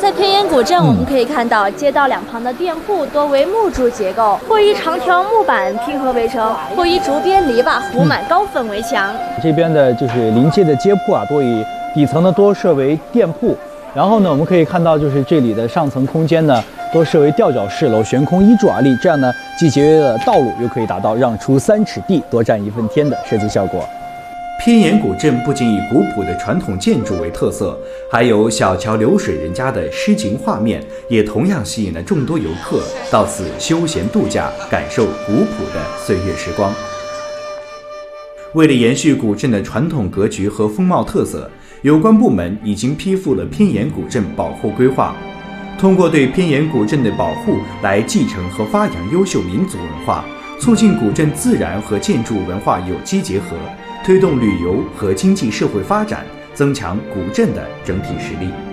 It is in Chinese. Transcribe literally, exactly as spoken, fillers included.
在偏岩古镇，我们可以看到街道两旁的店铺多为木柱结构，或以长条木板拼合围成，或以竹编篱笆糊满高粉围墙。 这边的就是临街的街铺啊，多以底层呢多设为店铺，然后呢，我们可以看到就是这里的上层空间呢多设为吊脚式楼，悬空一柱而立，这样呢既节约了道路，又可以达到让出三尺地，多占一份天的设计效果。 偏岩古镇不仅以古朴的传统建筑为特色，还有小桥流水人家的诗情画面，也同样吸引了众多游客到此休闲度假，感受古朴的岁月时光。为了延续古镇的传统格局和风貌特色，有关部门已经批复了偏岩古镇保护规划，通过对偏岩古镇的保护来继承和发扬优秀民族文化，促进古镇自然和建筑文化有机结合，推动旅游和经济社会发展，增强古镇的整体实力。